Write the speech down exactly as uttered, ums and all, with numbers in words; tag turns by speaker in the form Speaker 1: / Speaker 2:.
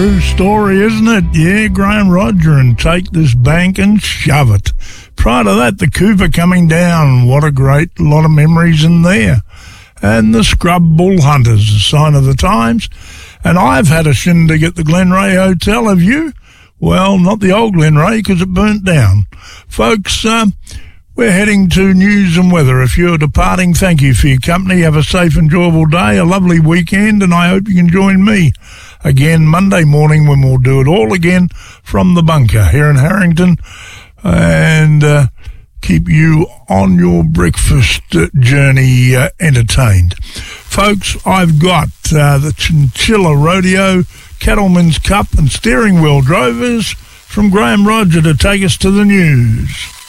Speaker 1: True story, isn't it? Yeah, Graham Roger and Take This Bank and Shove It. Prior to that, the Cooper coming down. What a great lot of memories in there. And the Scrub Bull Hunters, a sign of the times. And I've had a shindig at the Glenray Hotel, have you? Well, not the old Glenray, because it burnt down. Folks, uh, we're heading to news and weather. If you're departing, thank you for your company. Have a safe, enjoyable day, a lovely weekend, and I hope you can join me again Monday morning when we'll do it all again from the bunker here in Harrington, and uh, keep you on your breakfast journey uh, entertained. Folks, I've got uh, the Chinchilla Rodeo, Cattleman's Cup and Steering Wheel Drovers from Graham Roger to take us to the news.